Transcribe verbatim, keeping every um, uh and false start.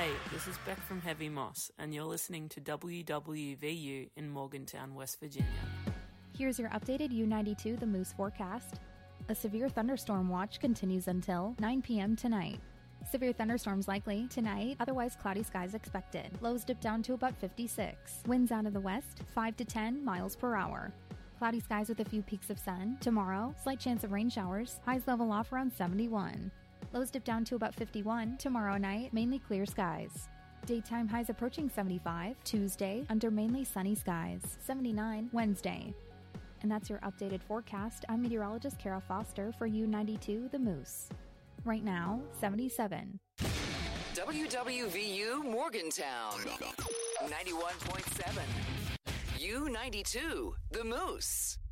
Hey, this is Beck from Heavy Moss, and you're listening to W W V U in Morgantown, West Virginia. Here's your updated U ninety-two The Moose forecast. A severe thunderstorm watch continues until nine p.m. tonight. Severe thunderstorms likely tonight, otherwise cloudy skies expected. Lows dip down to about fifty-six. Winds out of the west, five to ten miles per hour. Cloudy skies with a few peaks of sun. Tomorrow, slight chance of rain showers. Highs level off around seventy-one. Lows dip down to about fifty-one. Tomorrow night, mainly clear skies. Daytime highs approaching seventy-five. Tuesday, under mainly sunny skies. seventy-nine Wednesday. And that's your updated forecast. I'm meteorologist Kara Foster for U ninety-two The Moose. Right now, seventy-seven. W W V U Morgantown, ninety-one point seven. U ninety-two The Moose.